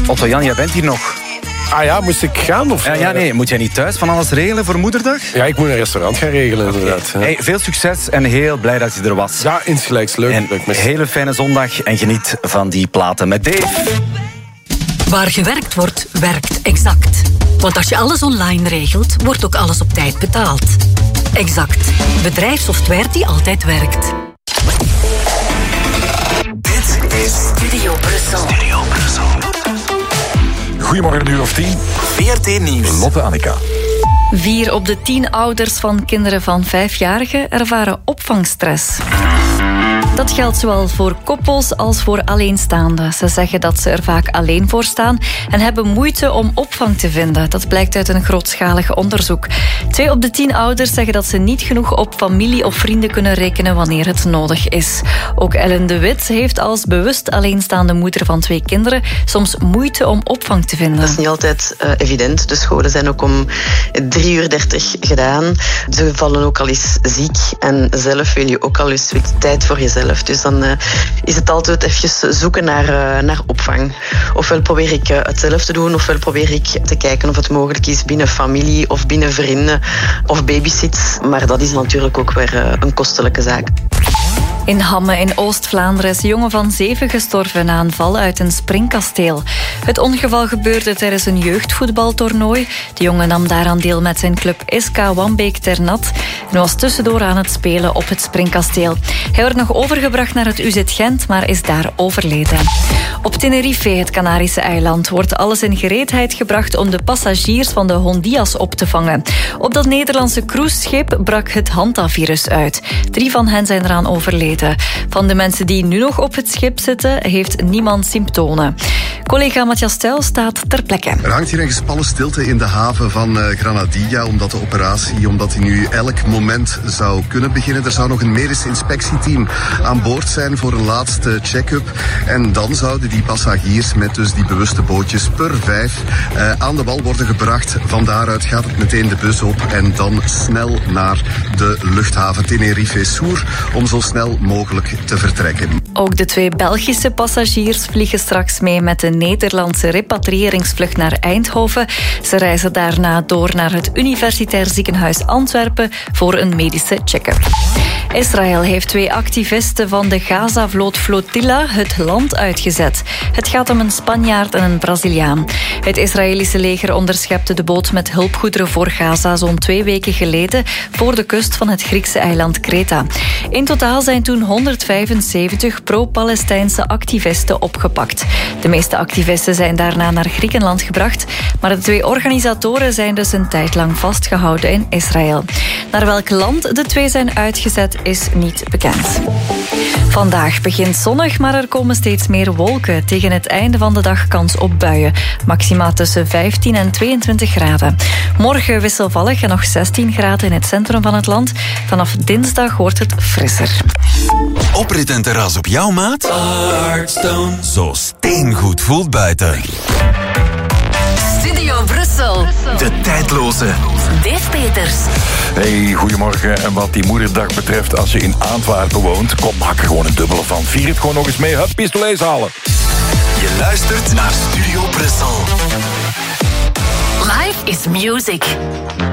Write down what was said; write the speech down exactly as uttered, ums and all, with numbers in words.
Otto Jan, jij bent hier nog. Ah ja, moest ik gaan? Of, Ja, ja, nee, moet jij niet thuis van alles regelen voor Moederdag? Ja, ik moet een restaurant gaan regelen, inderdaad. Ja. Hey, veel succes en heel blij dat je er was. Ja, insgelijks. Leuk. En leuk een hele fijne zondag en geniet van die platen met Dave. Waar gewerkt wordt, werkt Exact. Want als je alles online regelt, wordt ook alles op tijd betaald. Exact. Bedrijfssoftware die altijd werkt. Dit is Studio Brussel. Studio Brussel. Goedemorgen, een uur of tien. V R T Nieuws. Lotte Annika. Vier op de tien ouders van kinderen van vijfjarigen ervaren opvangstress. Dat geldt zowel voor koppels als voor alleenstaanden. Ze zeggen dat ze er vaak alleen voor staan en hebben moeite om opvang te vinden. Dat blijkt uit een grootschalig onderzoek. Twee op de tien ouders zeggen dat ze niet genoeg op familie of vrienden kunnen rekenen wanneer het nodig is. Ook Ellen de Wit heeft als bewust alleenstaande moeder van twee kinderen soms moeite om opvang te vinden. Dat is niet altijd uh, evident. De scholen zijn ook om drie uur dertig gedaan. Ze vallen ook al eens ziek en zelf wil je ook al eens tijd voor jezelf. Dus dan uh, is het altijd even zoeken naar, uh, naar opvang. Ofwel probeer ik uh, het zelf te doen, ofwel probeer ik te kijken of het mogelijk is binnen familie of binnen vrienden of babysits. Maar dat is natuurlijk ook weer uh, een kostelijke zaak. In Hamme in Oost-Vlaanderen is een jongen van zeven gestorven na een val uit een springkasteel. Het ongeval gebeurde tijdens een jeugdvoetbaltoernooi. De jongen nam daaraan deel met zijn club S K Wambeek ter Nat en was tussendoor aan het spelen op het springkasteel. Hij werd nog overgebracht naar het U Z Gent, maar is daar overleden. Op Tenerife, het Canarische eiland, wordt alles in gereedheid gebracht om de passagiers van de Hondias op te vangen. Op dat Nederlandse cruiseschip brak het hantavirus uit. Drie van hen zijn eraan overleden. Van de mensen die nu nog op het schip zitten, heeft niemand symptomen. Collega Matthias Tuil staat ter plekke. Er hangt hier een gespannen stilte in de haven van uh, Granadilla, omdat de operatie, omdat die nu elk moment zou kunnen beginnen. Er zou nog een medisch inspectieteam aan boord zijn voor een laatste check-up. En dan zouden die passagiers met dus die bewuste bootjes per vijf uh, aan de wal worden gebracht. Van daaruit gaat het meteen de bus op en dan snel naar de luchthaven Tenerife-Sur om zo snel mogelijk te vertrekken. Ook de twee Belgische passagiers vliegen straks mee met de Nederlandse repatriëringsvlucht naar Eindhoven. Ze reizen daarna door naar het Universitair Ziekenhuis Antwerpen voor een medische check-up. Israël heeft twee activisten van de Gaza-vloot Flotilla het land uitgezet. Het gaat om een Spanjaard en een Braziliaan. Het Israëlische leger onderschepte de boot met hulpgoederen voor Gaza zo'n twee weken geleden voor de kust van het Griekse eiland Kreta. In totaal zijn toen honderdvijfenzeventig pro-Palestijnse activisten opgepakt. De meeste activisten zijn daarna naar Griekenland gebracht, maar de twee organisatoren zijn dus een tijd lang vastgehouden in Israël. Naar welk land de twee zijn uitgezet is niet bekend. Vandaag begint zonnig, maar er komen steeds meer wolken. Tegen het einde van de dag kans op buien. Maxima tussen vijftien en tweeëntwintig graden. Morgen wisselvallig en nog zestien graden in het centrum van het land. Vanaf dinsdag wordt het frisser. Oprit en terras op jouw maat? Hearthstone. Zo steengoed voelt buiten. Studio Brussel. De tijdloze Dave Peters. Hey, goedemorgen. En wat die moederdag betreft, als je in Antwerpen woont, kom, maak er gewoon een dubbele van. Vier het gewoon nog eens mee. Hup, pistolets halen. Je luistert naar Studio Brussel. Life is music.